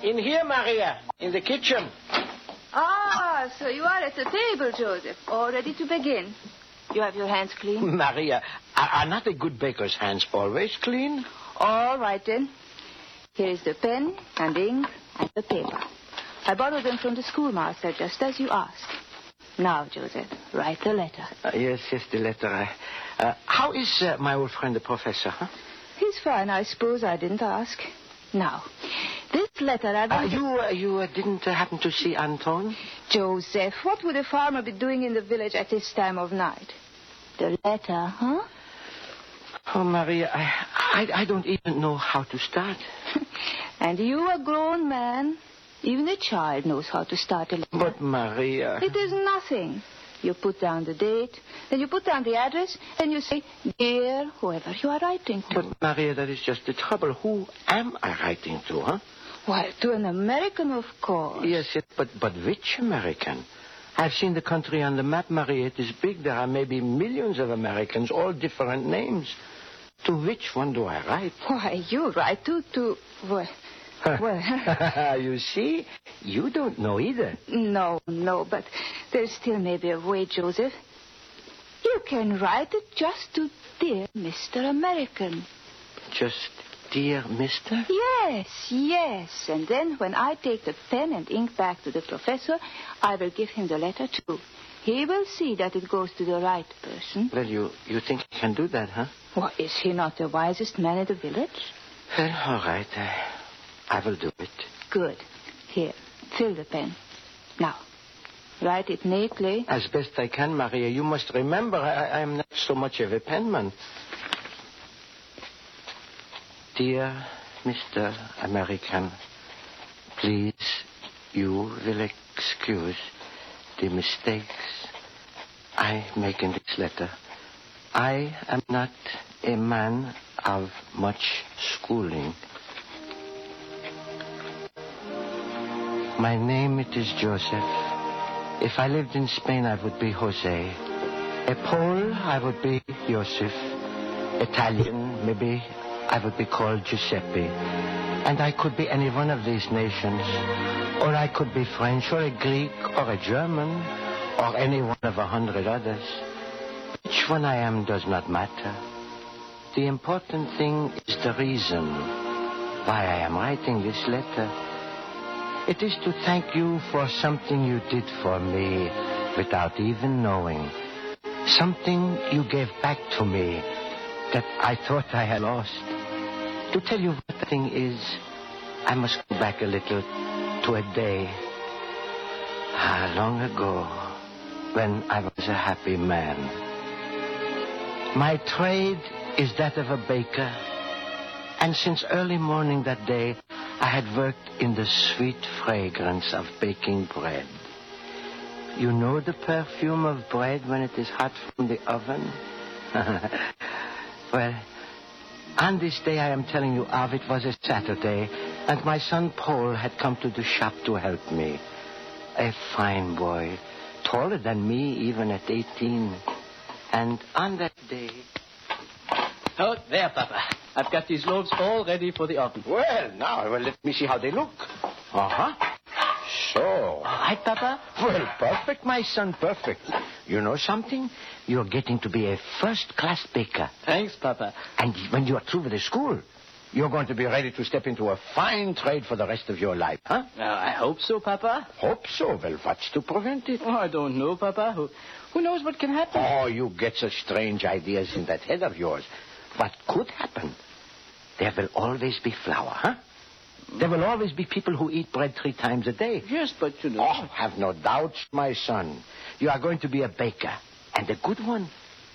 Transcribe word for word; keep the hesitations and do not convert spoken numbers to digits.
In here, Maria. In the kitchen. Ah, so you are at the table, Joseph. All ready to begin. You have your hands clean? Maria, are, are not a good baker's hands always clean? All right, then. Here is the pen and ink and the paper. I borrowed them from the schoolmaster, just as you asked. Now, Joseph, write the letter. Uh, yes, yes, the letter. I, uh, how is uh, my old friend, the professor, huh? He's fine, I suppose. I didn't ask. Now, this letter I Uh, will... you uh, you uh, didn't uh, happen to see Anton? Joseph, what would a farmer be doing in the village at this time of night? The letter, huh? Oh, Maria, I, I, I don't even know how to start. And you, a grown man, even a child knows how to start a letter. But, Maria... It is nothing. You put down the date, then you put down the address, and you say, dear, whoever you are writing to. But, Maria, that is just the trouble. Who am I writing to, huh? Well, to an American, of course. Yes, yes, but, but which American? I've seen the country on the map, Maria. It is big. There are maybe millions of Americans, all different names. To which one do I write? Why, you write to, to, well... Well, you see, you don't know either. No, no, but there's still maybe a way, Joseph. You can write it just to dear Mister American. Just dear Mister? Yes, yes. And then when I take the pen and ink back to the professor, I will give him the letter too. He will see that it goes to the right person. Well, you, you think he can do that, huh? Well, is he not the wisest man in the village? Well, all right. I... I will do it. Good. Here, fill the pen. Now, write it neatly. As best I can, Maria. You must remember, I, I am not so much of a penman. Dear Mister American, please, you will excuse the mistakes I make in this letter. I am not a man of much schooling. My name, it is Joseph. If I lived in Spain, I would be Jose. A Pole, I would be Joseph. Italian, maybe I would be called Giuseppe. And I could be any one of these nations. Or I could be French, or a Greek, or a German, or any one of a hundred others. Which one I am does not matter. The important thing is the reason why I am writing this letter. It is to thank you for something you did for me without even knowing. Something you gave back to me that I thought I had lost. To tell you what the thing is, I must go back a little to a day, ah, long ago, when I was a happy man. My trade is that of a baker, and since early morning that day, I had worked in the sweet fragrance of baking bread. You know the perfume of bread when it is hot from the oven? Well, on this day I am telling you of, it was a Saturday, and my son Paul had come to the shop to help me. A fine boy, taller than me even at eighteen. And on that day... Oh, there, Papa. I've got these loaves all ready for the oven. Well, now, well, let me see how they look. Uh-huh. So. All right, Papa? Well, perfect, my son, perfect. You know something? You're getting to be a first-class baker. Thanks, Papa. And when you're through with the school, you're going to be ready to step into a fine trade for the rest of your life, huh? Uh, I hope so, Papa. Hope so. Well, what's to prevent it? Oh, I don't know, Papa. Who, who knows what can happen? Oh, you get such strange ideas in that head of yours. What could happen? There will always be flour, huh? There will always be people who eat bread three times a day. Yes, but you know... Oh, have no doubts, my son. You are going to be a baker, and a good one.